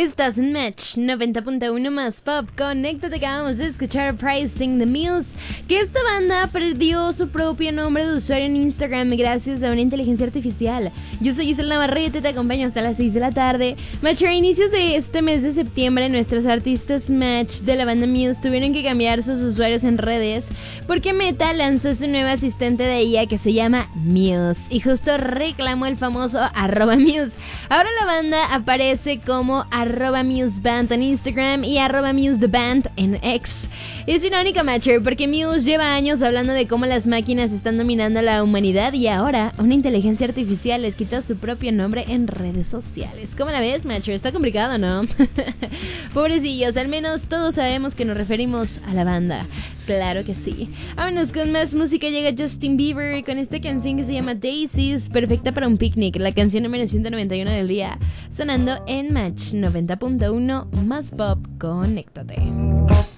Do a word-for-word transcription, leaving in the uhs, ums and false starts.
Estás en Match noventa punto uno más Pop. Conéctate, que acabamos de escuchar Pricing the Muse, que esta banda perdió su propio nombre de usuario en Instagram gracias a una inteligencia artificial. Yo soy Isabel Navarrete, te acompaño hasta las seis de la tarde. Match, a inicios de este mes de septiembre, nuestros artistas Match de la banda Muse tuvieron que cambiar sus usuarios en redes porque Meta lanzó su nuevo asistente de I A que se llama Muse y justo reclamó el famoso arroba Muse. Ahora la banda aparece como arroba Muse Band en Instagram y arroba Muse The Band en X. Es irónico, Matcher, porque Muse lleva años hablando de cómo las máquinas están dominando a la humanidad y ahora una inteligencia artificial les quita su propio nombre en redes sociales. ¿Cómo la ves, Matcher? Está complicado, ¿no? Pobrecillos, al menos todos sabemos que nos referimos a la banda. Claro que sí. Vámonos con más música. Llega Justin Bieber con esta canción que se llama Daisies, perfecta para un picnic, la canción número ciento noventa y uno del día, sonando en Match noventa punto uno más Pop. Conéctate.